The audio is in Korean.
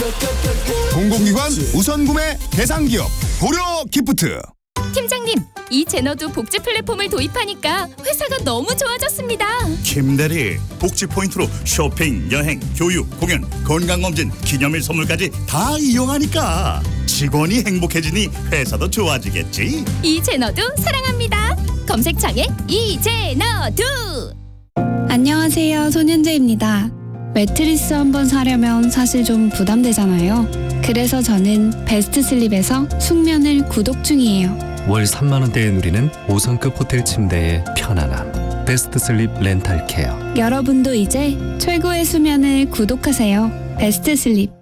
공공기관 우선 구매 대상 기업 고려 기프트. 팀장님, 이 제너도 복지 플랫폼을 도입하니까 회사가 너무 좋아졌습니다. 김대리, 복지 포인트로 쇼핑, 여행, 교육, 공연, 건강검진, 기념일 선물까지 다 이용하니까 직원이 행복해지니 회사도 좋아지겠지. 이 제너도 사랑합니다. 검색창에 이 제너도. 안녕하세요, 손현재입니다. 매트리스 한번 사려면 사실 좀 부담되잖아요. 그래서 저는 베스트 슬립에서 숙면을 구독 중이에요. 월 3만 원대에 누리는 5성급 호텔 침대의 편안함. 베스트 슬립 렌탈 케어. 여러분도 이제 최고의 수면을 구독하세요. 베스트 슬립.